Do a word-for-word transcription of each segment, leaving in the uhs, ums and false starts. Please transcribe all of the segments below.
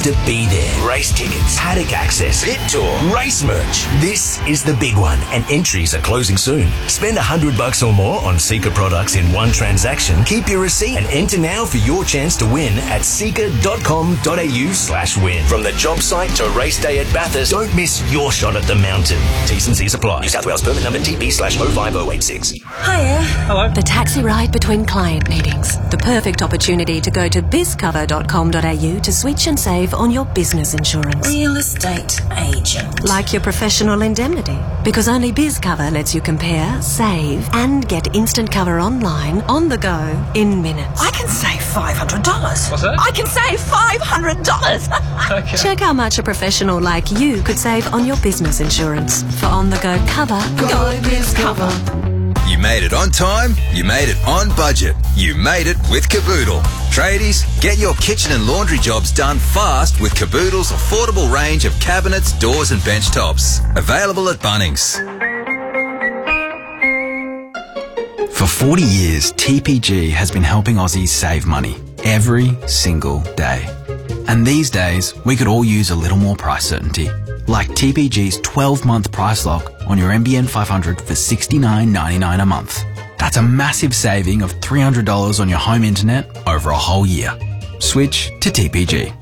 to be there. Race tickets, paddock access, pit tour, race merch. This is the big one, and entries are closing soon. Spend a hundred bucks or more on Seeker products in one transaction. Keep your receipt and enter now for your chance to win at seeker.com.au slash win. From the job site to race day at Bathurst, don't miss your shot at the mountain. T's and C's apply. New South Wales permit number T P slash oh five oh eight six. Hiya. Hello. The taxi ride between client meetings. The perfect opportunity to go to biz cover dot com dot a u to switch and save on your business insurance. Real estate agent. Like your professional indemnity. Because only BizCover lets you compare, save, and get instant cover online, on the go, in minutes. I can save five hundred dollars. What's that? I can save five hundred dollars. Okay. Check how much a professional like you could save on your business insurance. For on-the-go cover, go BizCover. You made it on time, you made it on budget, you made it with Caboodle. Tradies, get your kitchen and laundry jobs done fast with Caboodle's affordable range of cabinets, doors and bench tops. Available at Bunnings. For forty years, T P G has been helping Aussies save money every single day. And these days, we could all use a little more price certainty. Like T P G's twelve-month price lock on your N B N five hundred for sixty-nine ninety-nine a month. That's a massive saving of three hundred dollars on your home internet over a whole year. Switch to T P G.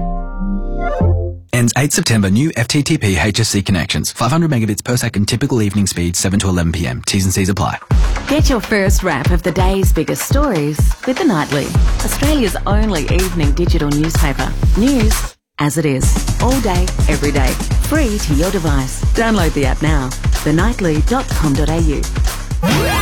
Ends eighth September. New F T T P H S C connections. five hundred megabits per second. Typical evening speed seven to eleven p m. T's and C's apply. Get your first wrap of the day's biggest stories with The Nightly, Australia's only evening digital newspaper. News as it is. All day, every day. Free to your device. Download the app now. the nightly dot com dot a u.